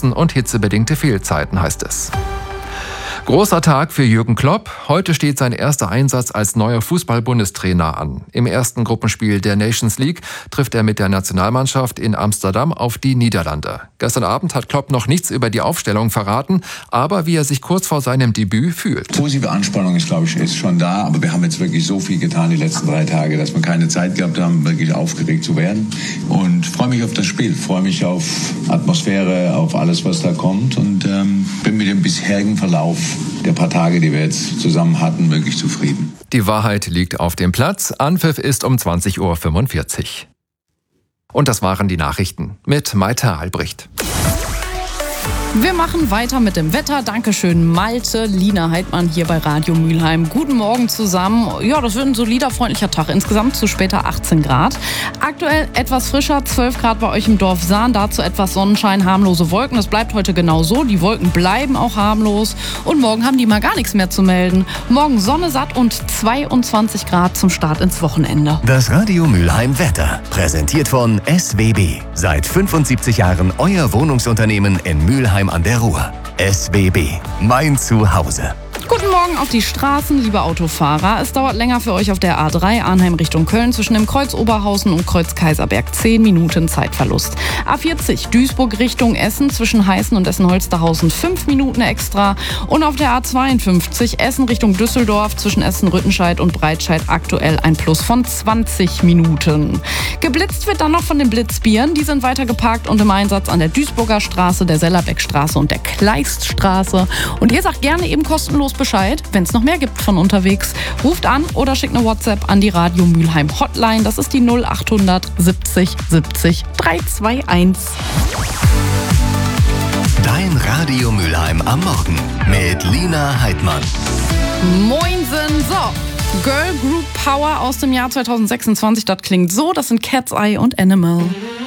Strapazen und hitzebedingte Fehlzeiten, heißt es. Großer Tag für Jürgen Klopp. Heute steht sein erster Einsatz als neuer Fußball-Bundestrainer an. Im ersten Gruppenspiel der Nations League trifft er mit der Nationalmannschaft in Amsterdam auf die Niederlande. Gestern Abend hat Klopp noch nichts über die Aufstellung verraten, aber wie er sich kurz vor seinem Debüt fühlt. Positive Anspannung ist schon da, aber wir haben jetzt wirklich so viel getan die letzten 3 Tage, dass wir keine Zeit gehabt haben, wirklich aufgeregt zu werden. Und freue mich auf das Spiel, freue mich auf Atmosphäre, auf alles, was da kommt und bin mit dem bisherigen Verlauf der paar Tage, die wir jetzt zusammen hatten, wirklich zufrieden. Die Wahrheit liegt auf dem Platz. Anpfiff ist um 20:45 Uhr. Und das waren die Nachrichten mit Maite Albrecht. Wir machen weiter mit dem Wetter. Dankeschön, Malte. Lina Heidmann hier bei Radio Mülheim. Guten Morgen zusammen. Ja, das wird ein solider, freundlicher Tag. Insgesamt zu später 18 Grad. Aktuell etwas frischer, 12 Grad bei euch im Dorf Sahn. Dazu etwas Sonnenschein, harmlose Wolken. Das bleibt heute genau so. Die Wolken bleiben auch harmlos. Und morgen haben die mal gar nichts mehr zu melden. Morgen Sonne satt und 22 Grad zum Start ins Wochenende. Das Radio Mülheim Wetter. Präsentiert von SWB. Seit 75 Jahren euer Wohnungsunternehmen in Mülheim an der Ruhr. SWB, mein Zuhause. Guten Morgen auf die Straßen, liebe Autofahrer. Es dauert länger für euch auf der A3 Arnheim Richtung Köln zwischen dem Kreuz Oberhausen und Kreuz Kaiserberg. 10 Minuten Zeitverlust. A40 Duisburg Richtung Essen zwischen Heißen und Essen-Holsterhausen 5 Minuten extra. Und auf der A52 Essen Richtung Düsseldorf zwischen Essen-Rüttenscheid und Breitscheid aktuell ein Plus von 20 Minuten. Geblitzt wird dann noch von den Blitzbieren. Die sind weiter geparkt und im Einsatz an der Duisburger Straße, der Sellerbeckstraße und der Kleiststraße. Und ihr sagt gerne eben kostenlos Bescheid, wenn es noch mehr gibt von unterwegs. Ruft an oder schickt eine WhatsApp an die Radio Mülheim Hotline. Das ist die 0800 70 70 321. Dein Radio Mülheim am Morgen mit Lina Heidmann. Moinsen, so. Girl Group Power aus dem Jahr 2026, das klingt so. Das sind Cat's Eye und Animal.